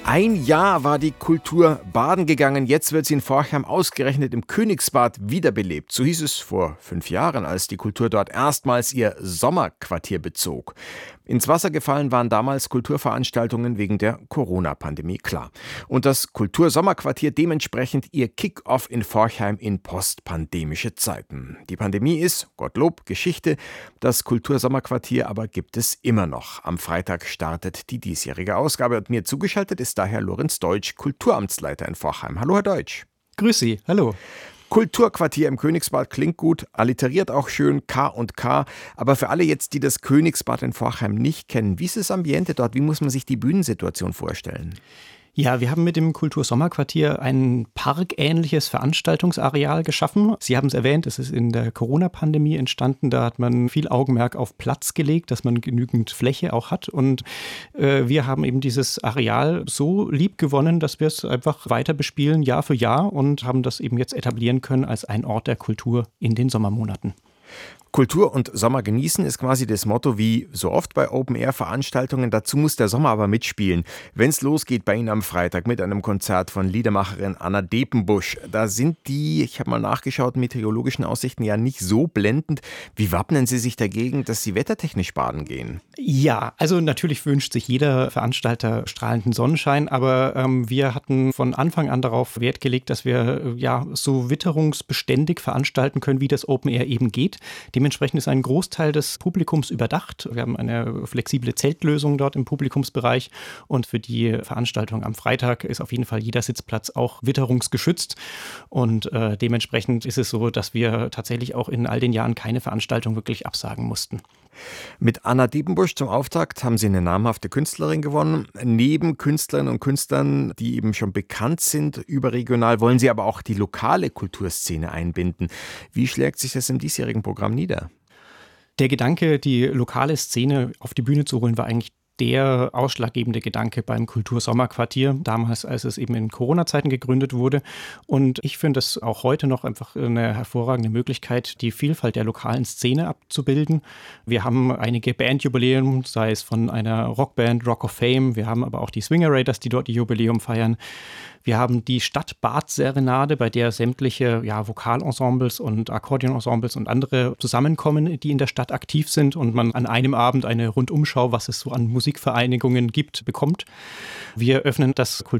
Ein Jahr war die Kultur baden gegangen, jetzt wird sie in Forchheim ausgerechnet im Königsbad wiederbelebt. So hieß es vor 5 Jahren, als die Kultur dort erstmals ihr Sommerquartier bezog. Ins Wasser gefallen waren damals Kulturveranstaltungen wegen der Corona-Pandemie, klar. Und das Kultursommerquartier dementsprechend ihr Kick-Off in Forchheim in postpandemische Zeiten. Die Pandemie ist, Gottlob, Geschichte. Das Kultursommerquartier aber gibt es immer noch. Am Freitag startet die diesjährige Ausgabe und mir zugeschaltet ist daher Lorenz Deutsch, Kulturamtsleiter in Forchheim. Hallo, Herr Deutsch. Grüß Sie, hallo. Kulturquartier im Königsbad klingt gut, alliteriert auch schön, K und K. Aber für alle jetzt, die das Königsbad in Forchheim nicht kennen, wie ist das Ambiente dort? Wie muss man sich die Bühnensituation vorstellen? Ja, wir haben mit dem Kultursommerquartier ein parkähnliches Veranstaltungsareal geschaffen. Sie haben es erwähnt, es ist in der Corona-Pandemie entstanden. Da hat man viel Augenmerk auf Platz gelegt, dass man genügend Fläche auch hat. Und wir haben eben dieses Areal so lieb gewonnen, dass wir es einfach weiter bespielen, Jahr für Jahr, und haben das eben jetzt etablieren können als ein Ort der Kultur in den Sommermonaten. Kultur und Sommer genießen ist quasi das Motto wie so oft bei Open-Air-Veranstaltungen. Dazu muss der Sommer aber mitspielen. Wenn es losgeht bei Ihnen am Freitag mit einem Konzert von Liedermacherin Anna Depenbusch, da sind die, ich habe mal nachgeschaut, meteorologischen Aussichten ja nicht so blendend. Wie wappnen Sie sich dagegen, dass Sie wettertechnisch baden gehen? Ja, also natürlich wünscht sich jeder Veranstalter strahlenden Sonnenschein, aber wir hatten von Anfang an darauf Wert gelegt, dass wir so witterungsbeständig veranstalten können, wie das Open Air eben geht. Dementsprechend ist ein Großteil des Publikums überdacht. Wir haben eine flexible Zeltlösung dort im Publikumsbereich, und für die Veranstaltung am Freitag ist auf jeden Fall jeder Sitzplatz auch witterungsgeschützt, und dementsprechend ist es so, dass wir tatsächlich auch in all den Jahren keine Veranstaltung wirklich absagen mussten. Mit Anna Depenbusch zum Auftakt haben Sie eine namhafte Künstlerin gewonnen. Neben Künstlerinnen und Künstlern, die eben schon bekannt sind, überregional, wollen Sie aber auch die lokale Kulturszene einbinden. Wie schlägt sich das im diesjährigen Programm nieder? Der Gedanke, die lokale Szene auf die Bühne zu holen, war eigentlich der ausschlaggebende Gedanke beim Kultursommerquartier, damals, als es eben in Corona-Zeiten gegründet wurde. Und ich finde es auch heute noch einfach eine hervorragende Möglichkeit, die Vielfalt der lokalen Szene abzubilden. Wir haben einige Bandjubiläen, sei es von einer Rockband, Rock of Fame. Wir haben aber auch die Swinger Raiders, die dort ihr Jubiläum feiern. Wir haben die Stadt-Bad-Serenade, bei der sämtliche Vokalensembles und Akkordeonensembles und andere zusammenkommen, die in der Stadt aktiv sind, und man an einem Abend eine Rundumschau, was es so an Musikvereinigungen gibt, bekommt. Wir öffnen das